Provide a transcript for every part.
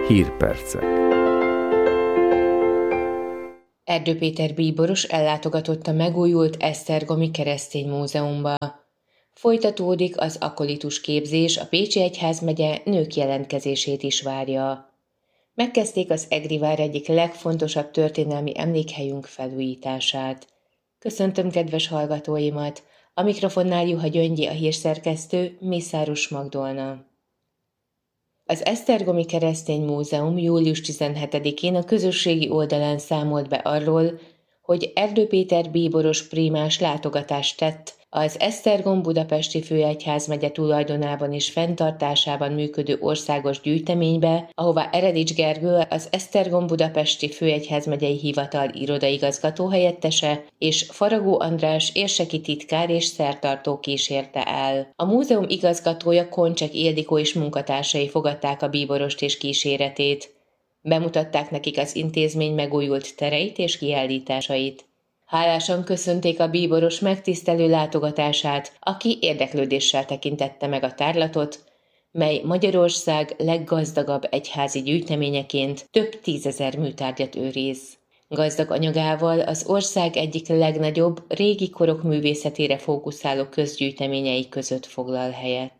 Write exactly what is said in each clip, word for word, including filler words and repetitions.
Hírpercek. Erdő Péter bíboros ellátogatott a megújult Esztergomi Keresztény Múzeumba. Folytatódik az akolitus képzés, a Pécsi Egyházmegye nők jelentkezését is várja. Megkezdték az Egri vár egyik legfontosabb történelmi emlékhelyünk felújítását. Köszöntöm kedves hallgatóimat! A mikrofonnál Juha Gyöngyi, a hírszerkesztő, Mészáros Magdolna. Az Esztergomi Keresztény Múzeum július tizenhetedikén a közösségi oldalán számolt be arról, hogy Erdő Péter bíboros prímás látogatást tett az Esztergom-Budapesti Főegyházmegye tulajdonában és fenntartásában működő országos gyűjteménybe, ahová Eredics Gergő, az Esztergom-Budapesti Főegyházmegyei Hivatal irodaigazgató helyettese, és Faragó András érseki titkár és szertartó kísérte el. A múzeum igazgatója, Koncsek Ildikó és munkatársai fogadták a bíborost és kíséretét. Bemutatták nekik az intézmény megújult tereit és kiállításait. Hálásan köszönték a bíboros megtisztelő látogatását, aki érdeklődéssel tekintette meg a tárlatot, mely Magyarország leggazdagabb egyházi gyűjteményeként több tízezer műtárgyat őriz. Gazdag anyagával az ország egyik legnagyobb, régi korok művészetére fókuszáló közgyűjteményei között foglal helyet.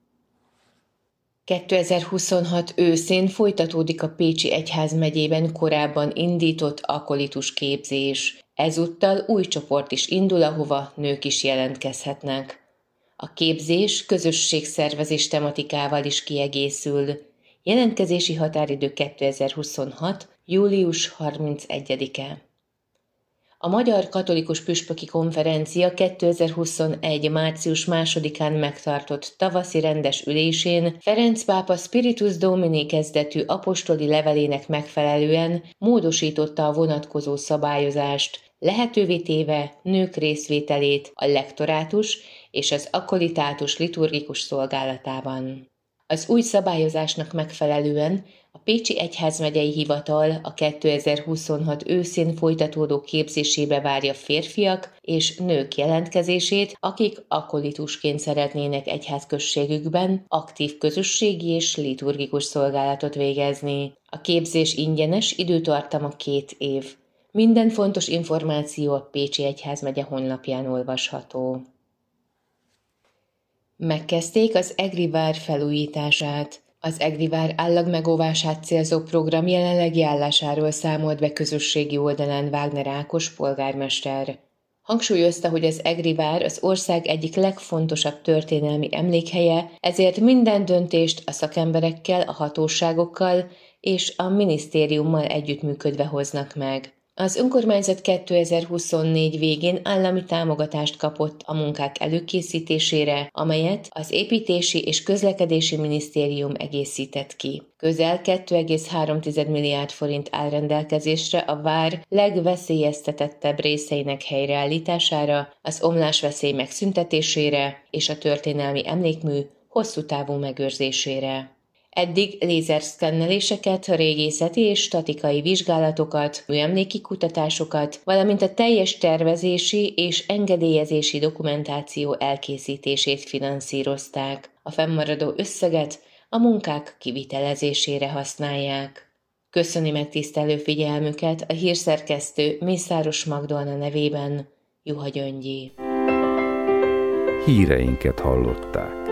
kétezer-huszonhat őszén folytatódik a Pécsi Egyházmegyében korábban indított akolitus képzés. Ezúttal új csoport is indul, ahova nők is jelentkezhetnek. A képzés közösségszervezés tematikával is kiegészül. Jelentkezési határidő kétezer-huszonhat. július harmincegyedike. A Magyar Katolikus Püspöki Konferencia kétezer-huszonegy. március másodikán megtartott tavaszi rendes ülésén Ferenc pápa Spiritus Domini kezdetű apostoli levelének megfelelően módosította a vonatkozó szabályozást, lehetővé téve nők részvételét a lektorátus és az akolitátus liturgikus szolgálatában. Az új szabályozásnak megfelelően a Pécsi Egyházmegyei Hivatal a kétezer-huszonhat őszén folytatódó képzésébe várja férfiak és nők jelentkezését, akik akolitusként szeretnének egyházközségükben aktív közösségi és liturgikus szolgálatot végezni. A képzés ingyenes, időtartama két év. Minden fontos információ a Pécsi Egyházmegye honlapján olvasható. Megkezdték az Egri vár felújítását. Az Egri vár állagmegóvását célzó program jelenlegi állásáról számolt be közösségi oldalán Wagner Ákos polgármester. Hangsúlyozta, hogy az Egri vár az ország egyik legfontosabb történelmi emlékhelye, ezért minden döntést a szakemberekkel, a hatóságokkal és a minisztériummal együttműködve hoznak meg. Az önkormányzat kétezer-huszonnégy végén állami támogatást kapott a munkák előkészítésére, amelyet az Építési és Közlekedési Minisztérium egészített ki. Közel két egész három milliárd forint áll rendelkezésre a vár legveszélyeztetettebb részeinek helyreállítására, az omlásveszély megszüntetésére és a történelmi emlékmű hosszú távú megőrzésére. Eddig lézerszkenneléseket, régészeti és statikai vizsgálatokat, műemléki kutatásokat, valamint a teljes tervezési és engedélyezési dokumentáció elkészítését finanszírozták. A fennmaradó összeget a munkák kivitelezésére használják. Köszöni megtisztelő figyelmüket a hírszerkesztő Mészáros Magdolna nevében, Juha Gyöngyi. Híreinket hallották.